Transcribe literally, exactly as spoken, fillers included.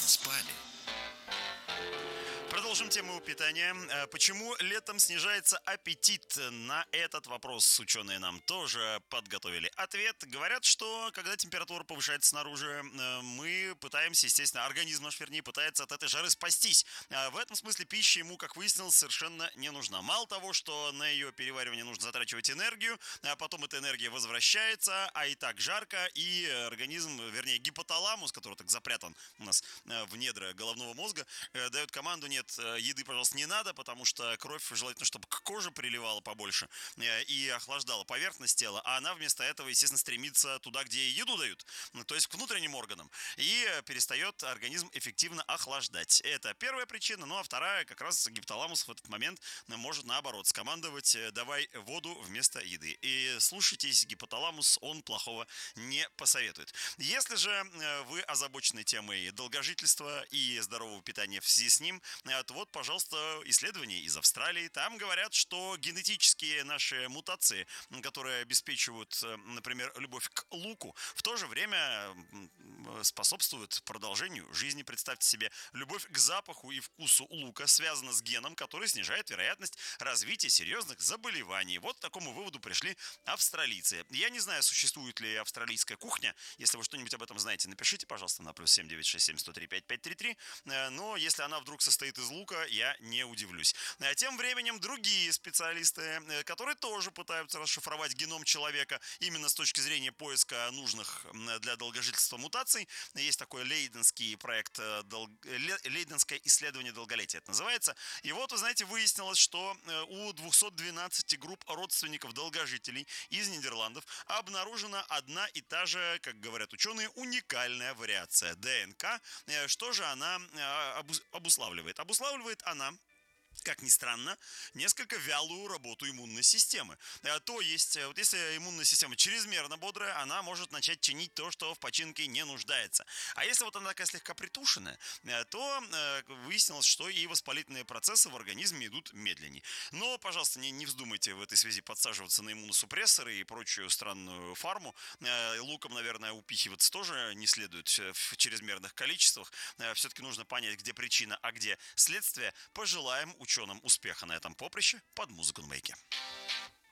спали. Продолжим тему питания. Э, Почему летом снижается аппетит? На этот вопрос ученые нам тоже подготовили ответ. Говорят, что когда температура повышается снаружи, э, мы пытаемся, естественно, организм наш, вернее, пытается от этой жары спастись. А В этом смысле пища ему, как выяснилось, совершенно не нужна. Мало того, что на ее переваривание нужно затрачивать энергию, а потом эта энергия возвращается, а и так жарко, и организм, вернее, гипоталамус, который так запрятан у нас э, в недра головного мозга, э, дает команду: нет, э, еды, пожалуйста, не надо, потому что кровь желательно, чтобы к коже приливала побольше э, и охлаждала поверхность тела, а она вместо этого, естественно, стремится туда, где еду дают, ну, то есть к внутренним органам, и э, перестает организм эффективно охлаждать. Это первая причина. Ну а вторая, как раз гипоталамус в этот момент э, может, наоборот, скомандовать: э, давай воду вместо еды. И слушайтесь гипоталамус, он плохого не посоветует. Если же э, вы озабочены темой долгожительства и здорового питания в связи с ним, э, то вот, пожалуйста, исследования из Австралии. Там говорят, что генетические наши мутации, м, которые обеспечивают, э, например, любовь к луку, в то же время м, м, способствуют продолжению жизни. Представьте себе, любовь к запаху и вкусу лука связана с геном, который снижает вероятность развития серьезных заболеваний. Вот к такому выводу пришли австралийцы. Я не знаю, существует ли австралийская кухня. Если вы что-нибудь об этом знаете, напишите, пожалуйста, на плюс семь девять шесть семь сто три пять пять три три. Э, Но если она вдруг состоит из лука, я не удивлюсь. А Тем временем другие специалисты, э, которые тоже пытаются расшифровать геном человека именно с точки зрения поиска нужных м, для долгожительства мутаций. Есть такой лейденский проект, э, дол- ле- лейденское исследование долголетия это называется. И вот, вы знаете, выяснилось, что э, у двухсот двенадцати групп родственников долгожителей из Нидерландов обнаружена одна и та же, как говорят ученые, уникальная вариация ДНК. Э, Что же она э, обус- обуславливает? Обуславливает она, как ни странно, несколько вялую работу иммунной системы. Э, То есть, э, вот если иммунная система чрезмерно бодрая, она может начать чинить то, что в починке не нуждается. А если вот она такая слегка притушенная, э, то э, выяснилось, что и воспалительные процессы в организме идут медленнее. Но, пожалуйста, не, не вздумайте в этой связи подсаживаться на иммуносупрессоры и прочую странную фарму. Э, Луком, наверное, упихиваться тоже не следует э, в чрезмерных количествах. Э, Все-таки нужно понять, где причина, а где следствие. Пожелаем ученым успеха на этом поприще под музыку на маяке.